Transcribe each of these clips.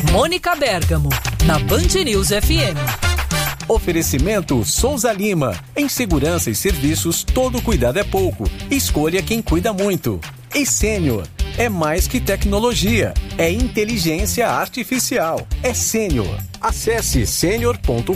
Mônica Bergamo, na Band News FM. Oferecimento Souza Lima. Em segurança e serviços, todo cuidado é pouco. Escolha quem cuida muito. E Sênior. É mais que tecnologia. É inteligência artificial. É Sênior. Acesse senior.com.br.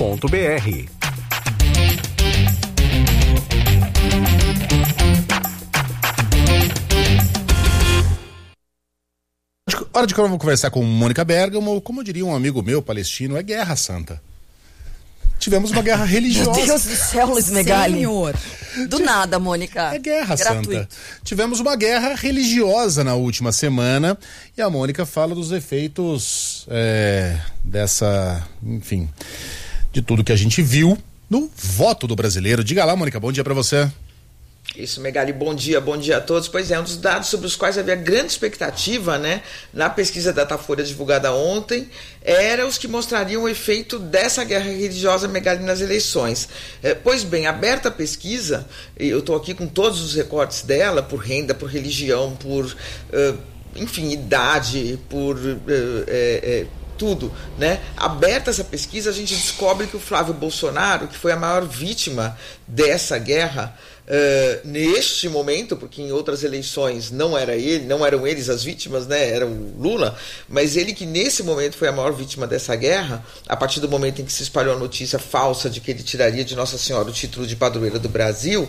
Hora de que eu vou conversar com Mônica Bergamo. Como diria um amigo meu palestino, é guerra santa. Tivemos uma guerra religiosa. Meu Deus do céu, Luiz Megali. Senhor. Do nada, Mônica. É guerra Gratuito. santa. Tivemos uma guerra religiosa na última semana e a Mônica fala dos efeitos dessa, enfim, de tudo que a gente viu no voto do brasileiro. Diga lá, Mônica, bom dia pra você. Isso, Megali, bom dia a todos. Pois é, um dos dados sobre os quais havia grande expectativa, né, na pesquisa Datafolha divulgada ontem, era os que mostrariam o efeito dessa guerra religiosa, Megali, nas eleições. Pois bem, aberta a pesquisa, eu estou aqui com todos os recortes dela, por renda, por religião, por, enfim, idade, por... tudo, né? Aberta essa pesquisa, a gente descobre que o Flávio Bolsonaro, que foi a maior vítima dessa guerra, neste momento, porque em outras eleições não eram eles as vítimas, né? Era o Lula, mas ele que nesse momento foi a maior vítima dessa guerra, a partir do momento em que se espalhou a notícia falsa de que ele tiraria de Nossa Senhora o título de padroeira do Brasil,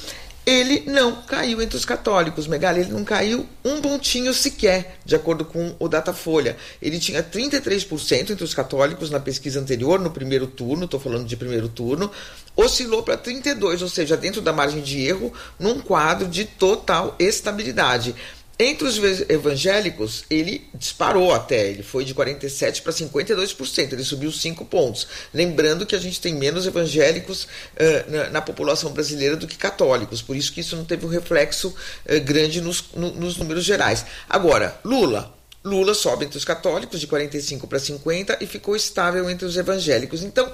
ele não caiu entre os católicos, Megali, ele não caiu um pontinho sequer, de acordo com o Datafolha. Ele tinha 33% entre os católicos na pesquisa anterior, no primeiro turno, estou falando de primeiro turno, oscilou para 32%, ou seja, dentro da margem de erro, num quadro de total estabilidade. Entre os evangélicos, ele disparou até, ele foi de 47% para 52%, ele subiu 5 pontos. Lembrando que a gente tem menos evangélicos na população brasileira do que católicos, por isso que isso não teve um reflexo grande nos números gerais. Agora, Lula sobe entre os católicos de 45 para 50 e ficou estável entre os evangélicos. Então,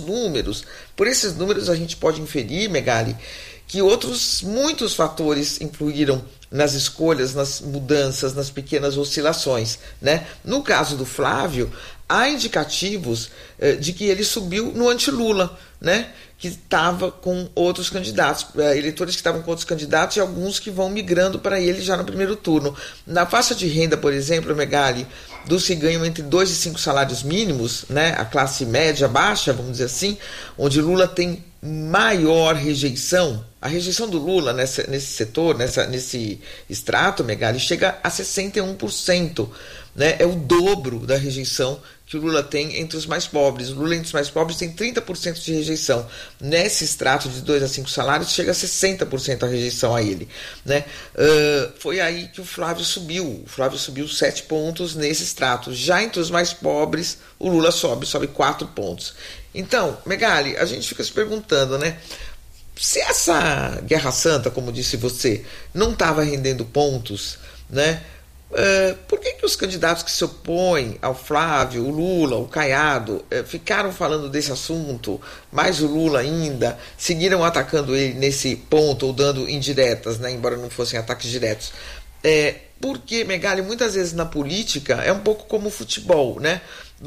por esses números a gente pode inferir, Megali, que muitos fatores influíram nas escolhas, nas mudanças, nas pequenas oscilações, né? No caso do Flávio, há indicativos de que ele subiu no anti-Lula, né? Que estava com outros candidatos, eleitores que estavam com outros candidatos e alguns que vão migrando para ele já no primeiro turno. Na faixa de renda, por exemplo, Megali, dos que ganham entre 2 e 5 salários mínimos, né? A classe média baixa, vamos dizer assim, onde Lula tem maior rejeição, a rejeição do Lula nesse setor, nesse extrato, Megali, chega a 61%, né? É o dobro da rejeição que o Lula tem entre os mais pobres. O Lula entre os mais pobres tem 30% de rejeição. Nesse extrato de 2 a 5 salários, chega a 60% a rejeição a ele, né? Foi aí que o Flávio subiu. O Flávio subiu 7 pontos nesse extrato. Já entre os mais pobres, o Lula sobe 4 pontos. Então, Megali, a gente fica se perguntando, né? Se essa Guerra Santa, como disse você, não estava rendendo pontos, né? Por que os candidatos que se opõem ao Flávio, o Lula, o Caiado, ficaram falando desse assunto, mais o Lula ainda, seguiram atacando ele nesse ponto ou dando indiretas, né? Embora não fossem ataques diretos? Porque, Megali, muitas vezes na política é um pouco como o futebol, né?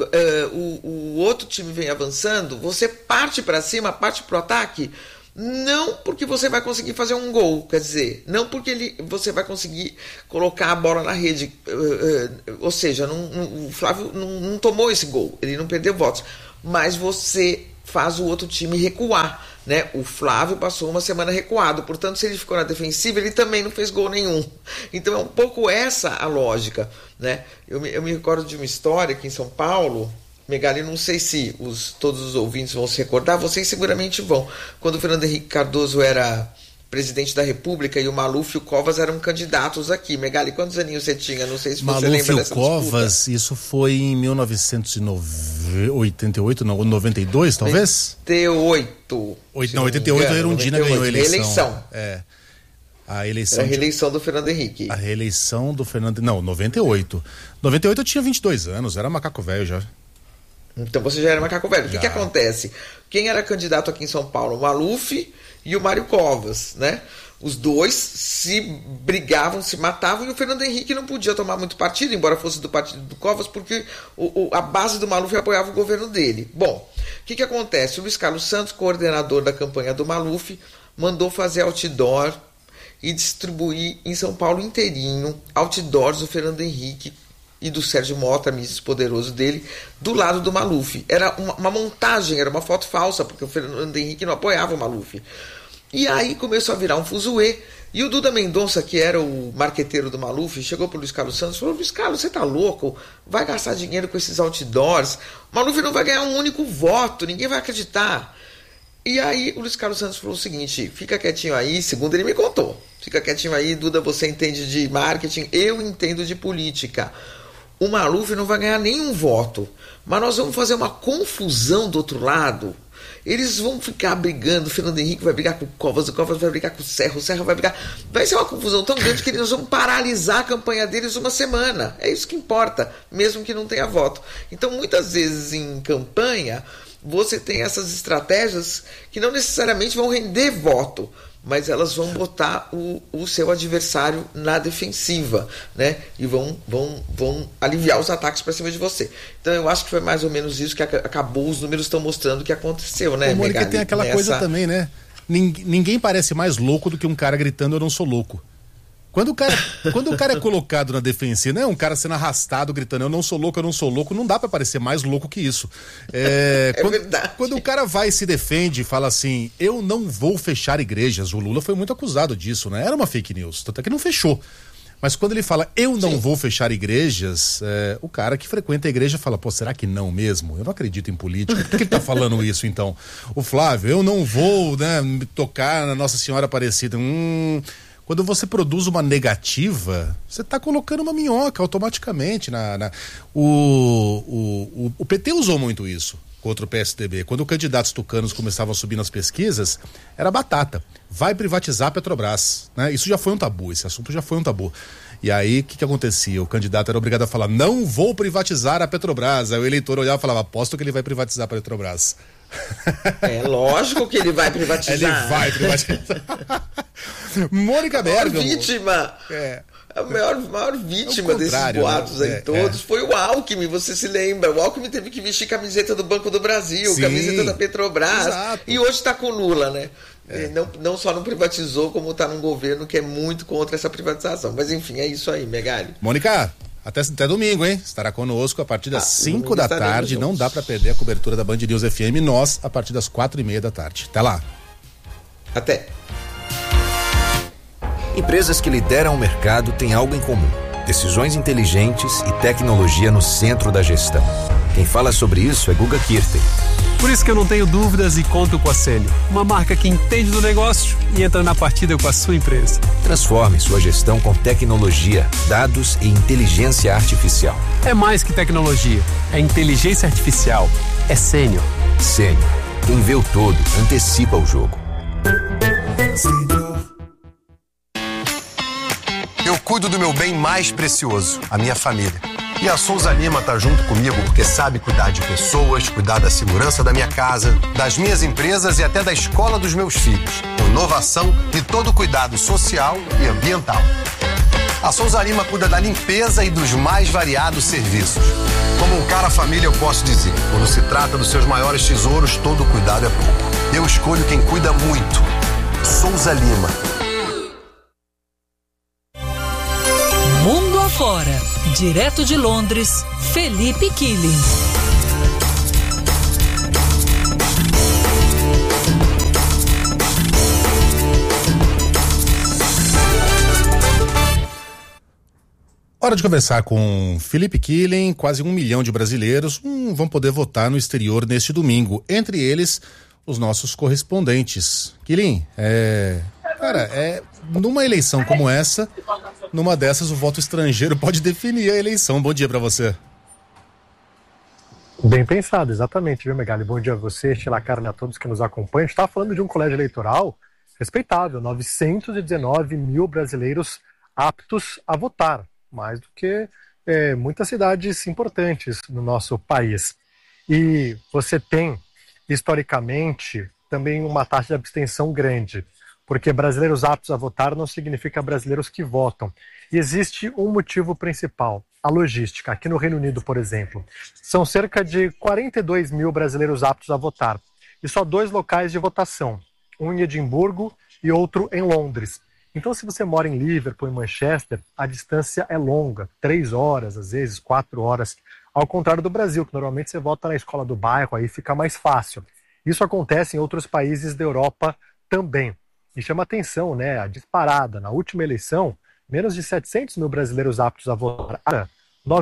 O outro time vem avançando, você parte para cima, parte para o ataque, não porque você vai conseguir fazer um gol, quer dizer, não porque você vai conseguir colocar a bola na rede, ou seja, o Flávio não tomou esse gol, ele não perdeu votos, mas você faz o outro time recuar, né? O Flávio passou uma semana recuado, portanto, se ele ficou na defensiva, ele também não fez gol nenhum. Então é um pouco essa a lógica, né? Eu me recordo de uma história aqui em São Paulo, Megali, não sei se todos os ouvintes vão se recordar, vocês seguramente vão. Quando o Fernando Henrique Cardoso era presidente da República e o Maluf e o Covas eram candidatos aqui. Megali, quantos aninhos você tinha? Não sei se você lembra dessa disputa. Maluf e o Covas, isso foi em 1988, não, 92 talvez? 88. 88 a Erundina ganhou a eleição. Reeleição. A eleição. Era a reeleição do Fernando Henrique. A reeleição do Fernando... Não, 98. 98 eu tinha 22 anos, era macaco velho já. Então você já era macaco velho. O que acontece? Quem era candidato aqui em São Paulo? O Maluf e o Mário Covas, né? Os dois se brigavam, se matavam, e o Fernando Henrique não podia tomar muito partido, embora fosse do partido do Covas, porque a base do Maluf apoiava o governo dele. Bom, o que acontece? O Luiz Carlos Santos, coordenador da campanha do Maluf, mandou fazer outdoor e distribuir em São Paulo inteirinho outdoors do Fernando Henrique e do Sérgio Mota, ministro poderoso dele, do lado do Maluf. Era uma montagem, era uma foto falsa, porque o Fernando Henrique não apoiava o Maluf. E aí começou a virar um fuzuê, e o Duda Mendonça, que era o marqueteiro do Maluf, chegou para o Luiz Carlos Santos e falou: Luiz Carlos, você tá louco? Vai gastar dinheiro com esses outdoors? O Maluf não vai ganhar um único voto, ninguém vai acreditar. E aí o Luiz Carlos Santos falou o seguinte: fica quietinho aí, segundo ele me contou, fica quietinho aí, Duda, você entende de marketing, eu entendo de política. O Maluf não vai ganhar nenhum voto, mas nós vamos fazer uma confusão do outro lado. Eles vão ficar brigando, o Fernando Henrique vai brigar com o Covas vai brigar com o Serra vai brigar. Vai ser uma confusão tão grande que eles vão paralisar a campanha deles uma semana. É isso que importa, mesmo que não tenha voto. Então, muitas vezes em campanha, você tem essas estratégias que não necessariamente vão render voto, mas elas vão botar o seu adversário na defensiva, né? E vão aliviar os ataques para cima de você. Então eu acho que foi mais ou menos isso que acabou, os números estão mostrando que aconteceu, né, Mônica? Tem aquela coisa também, né? Ninguém parece mais louco do que um cara gritando "eu não sou louco". Quando o cara é colocado na defensiva, né? Um cara sendo arrastado, gritando "eu não sou louco", não dá pra parecer mais louco que isso. Verdade. Quando o cara vai e se defende e fala assim: eu não vou fechar igrejas, o Lula foi muito acusado disso, né? Era uma fake news, tanto é que não fechou. Mas quando ele fala "eu não vou fechar igrejas", o cara que frequenta a igreja fala: pô, será que não mesmo? Eu não acredito em política. Por que ele tá falando isso então? O Flávio: eu não vou, né, me tocar na Nossa Senhora Aparecida. Quando você produz uma negativa, você está colocando uma minhoca automaticamente. O PT usou muito isso contra o PSDB. Quando candidatos tucanos começavam a subir nas pesquisas, era batata. Vai privatizar a Petrobras, né? Isso já foi um tabu, esse assunto já foi um tabu. E aí, o que acontecia? O candidato era obrigado a falar: não vou privatizar a Petrobras. Aí o eleitor olhava e falava: aposto que ele vai privatizar a Petrobras. É lógico que ele vai privatizar. Ele vai privatizar. Mônica Bergamo. Vítima. A maior vítima desses boatos, né? Aí todos foi o Alckmin, você se lembra? O Alckmin teve que vestir camiseta do Banco do Brasil, sim, camiseta da Petrobras. Exato. E hoje está com o Lula, né? Não só não privatizou, como está num governo que é muito contra essa privatização. Mas enfim, é isso aí, Megali. Mônica, até domingo, hein? Estará conosco a partir das 5 da tarde. Não dá para perder a cobertura da Band News FM. Nós, a partir das 4:30 da tarde. Até lá. Até. Empresas que lideram o mercado têm algo em comum: decisões inteligentes e tecnologia no centro da gestão. Quem fala sobre isso é Guga Kirten. Por isso que eu não tenho dúvidas e conto com a Sênior, uma marca que entende do negócio e entra na partida com a sua empresa. Transforme sua gestão com tecnologia, dados e inteligência artificial. É mais que tecnologia, é inteligência artificial, é Sênior. Sênior, quem vê o todo, antecipa o jogo. Eu cuido do meu bem mais precioso, a minha família. E a Souza Lima tá junto comigo porque sabe cuidar de pessoas, cuidar da segurança da minha casa, das minhas empresas e até da escola dos meus filhos. Com inovação e todo cuidado social e ambiental. A Souza Lima cuida da limpeza e dos mais variados serviços. Como um cara família, eu posso dizer: quando se trata dos seus maiores tesouros, todo cuidado é pouco. Eu escolho quem cuida muito. Souza Lima. Mundo afora, direto de Londres, Felipe Killing. Hora de conversar com Felipe Killing. Quase 1 milhão de brasileiros vão poder votar no exterior neste domingo. Entre eles, os nossos correspondentes. Killing, numa eleição como essa, numa dessas o voto estrangeiro pode definir a eleição. Bom dia para você. Bem pensado, exatamente, viu, Megali? Bom dia a você, Sheila Carne, a todos que nos acompanham. A gente está falando de um colégio eleitoral respeitável, 919 mil brasileiros aptos a votar, mais do que muitas cidades importantes no nosso país. E você tem, historicamente, também uma taxa de abstenção grande. porque brasileiros aptos a votar não significa brasileiros que votam. E existe um motivo principal, a logística. Aqui no Reino Unido, por exemplo, são cerca de 42 mil brasileiros aptos a votar. E só 2 locais de votação, um em Edimburgo e outro em Londres. Então, se você mora em Liverpool, em Manchester, a distância é longa, 3 horas, às vezes 4 horas, ao contrário do Brasil, que normalmente você vota na escola do bairro, aí fica mais fácil. Isso acontece em outros países da Europa também. E chama atenção, né, a disparada. Na última eleição, menos de 700 mil brasileiros aptos a votar,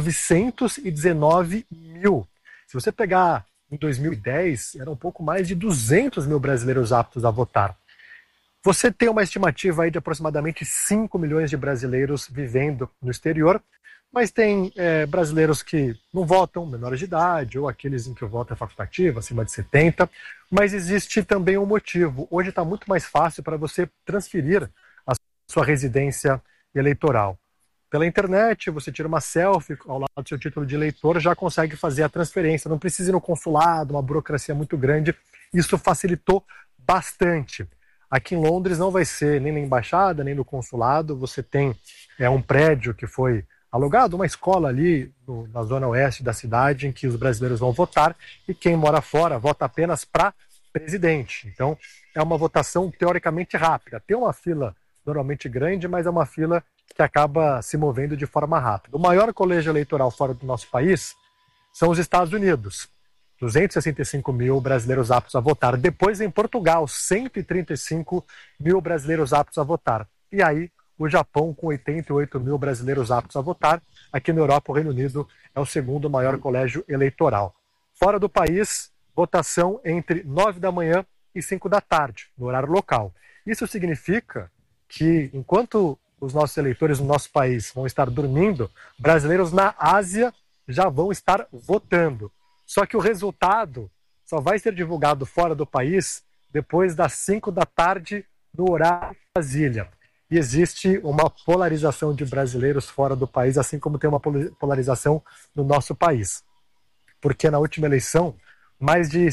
919 mil. Se você pegar em 2010, eram um pouco mais de 200 mil brasileiros aptos a votar. Você tem uma estimativa aí de aproximadamente 5 milhões de brasileiros vivendo no exterior, mas tem brasileiros que não votam, menores de idade, ou aqueles em que o voto é facultativo, acima de 70, mas existe também um motivo. Hoje está muito mais fácil para você transferir a sua residência eleitoral. Pela internet, você tira uma selfie ao lado do seu título de eleitor, já consegue fazer a transferência, não precisa ir no consulado, uma burocracia muito grande, isso facilitou bastante. Aqui em Londres não vai ser nem na embaixada, nem no consulado, você tem um prédio que foi alugado, uma escola ali na zona oeste da cidade em que os brasileiros vão votar e quem mora fora vota apenas para presidente. Então é uma votação teoricamente rápida. Tem uma fila normalmente grande, mas é uma fila que acaba se movendo de forma rápida. O maior colégio eleitoral fora do nosso país são os Estados Unidos. 265 mil brasileiros aptos a votar. Depois, em Portugal, 135 mil brasileiros aptos a votar. E aí, o Japão, com 88 mil brasileiros aptos a votar. Aqui na Europa, o Reino Unido é o segundo maior colégio eleitoral. Fora do país, votação entre 9 da manhã e 5 da tarde, no horário local. Isso significa que, enquanto os nossos eleitores no nosso país vão estar dormindo, brasileiros na Ásia já vão estar votando. Só que o resultado só vai ser divulgado fora do país depois das 5 da tarde no horário de Brasília. E existe uma polarização de brasileiros fora do país, assim como tem uma polarização no nosso país. Porque na última eleição, mais de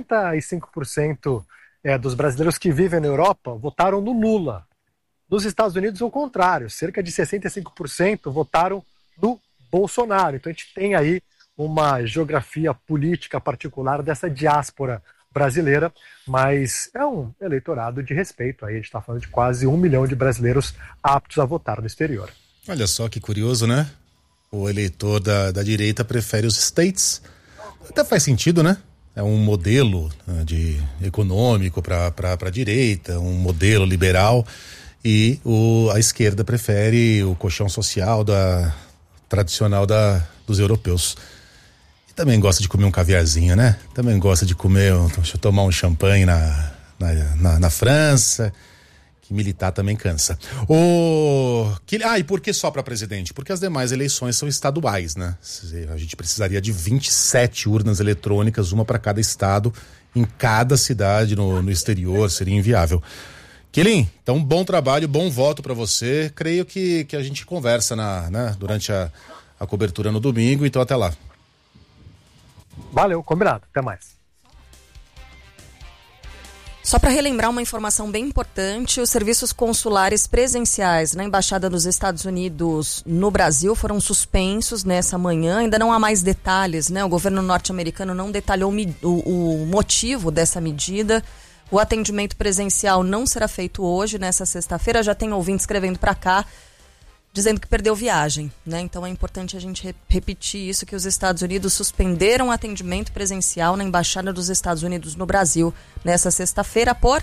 65% dos brasileiros que vivem na Europa votaram no Lula. Nos Estados Unidos, o contrário, cerca de 65% votaram no Bolsonaro. Então a gente tem aí uma geografia política particular dessa diáspora brasileira, mas é um eleitorado de respeito. Aí a gente está falando de quase 1 milhão de brasileiros aptos a votar no exterior. Olha só que curioso, né? O eleitor da direita prefere os States. Até faz sentido, né? É um modelo econômico para a direita, um modelo liberal, e a esquerda prefere o colchão social tradicional dos europeus. Também gosta de comer um caviarzinho, né? Também gosta de tomar um champanhe na França, que militar também cansa. E por que só para presidente? Porque as demais eleições são estaduais, né? A gente precisaria de 27 urnas eletrônicas, uma para cada estado, em cada cidade no exterior, seria inviável. Quilin, então bom trabalho, bom voto para você. Creio que a gente conversa durante a cobertura no domingo, então até lá. Valeu, combinado. Até mais. Só para relembrar uma informação bem importante, os serviços consulares presenciais na Embaixada dos Estados Unidos no Brasil foram suspensos nessa manhã. Ainda não há mais detalhes, né? O governo norte-americano não detalhou o motivo dessa medida. O atendimento presencial não será feito hoje, nessa sexta-feira. Já tem ouvinte escrevendo para cá, dizendo que perdeu viagem, né? Então é importante a gente repetir isso, que os Estados Unidos suspenderam o atendimento presencial na Embaixada dos Estados Unidos no Brasil nessa sexta-feira por